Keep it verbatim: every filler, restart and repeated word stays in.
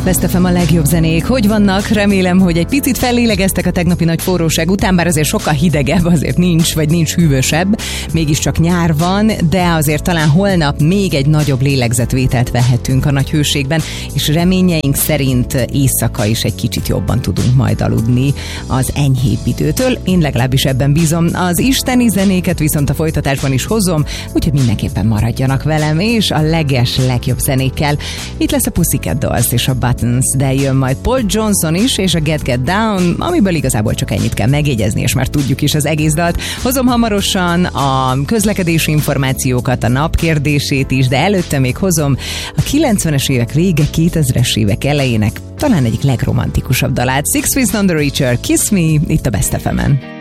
Best ef em a legjobb zenék. Hogy vannak? Remélem, hogy egy picit fellélegeztek a tegnapi nagy forróság után, bár azért sokkal hidegebb, azért nincs, vagy nincs hűvösebb. Mégiscsak nyár van, de azért talán holnap még egy nagyobb lélegzetvételt vehetünk a nagy hőségben, és reményeink szerint éjszaka is egy kicsit jobban tudunk majd aludni az enyhébb időtől. Én legalábbis ebben bízom. Az isteni zenéket viszont a folytatásban is hozom, úgyhogy mindenképpen maradjanak velem, és a leges, legjobb zenékkel. Itt lesz a Pussycat Dolls és a Buttons, de jön majd Paul Johnson is, és a Get Get Down, amiből igazából csak ennyit kell megjegyezni, és már tudjuk is az egész dalt. Hozom hamarosan a közlekedési információkat, a nap kérdését is, de előtte még hozom a kilencvenes évek vége, kétezres évek elejének talán egyik legromantikusabb dalát. Six Feet Under Each Other, Kiss Me, itt a Best ef emen.